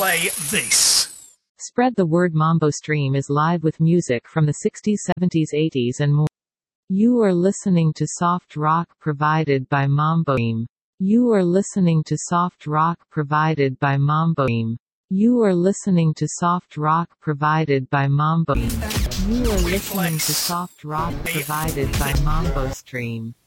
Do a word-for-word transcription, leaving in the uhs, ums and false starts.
play this. Spread the word. Mambo Stream is live with music from the sixties, seventies, eighties and more. You are listening to soft rock provided by Mambo Stream. You are listening to soft rock provided by Mambo Stream. You are listening to soft rock provided by Mambo Stream. You are listening to soft rock provided by Mambo Stream.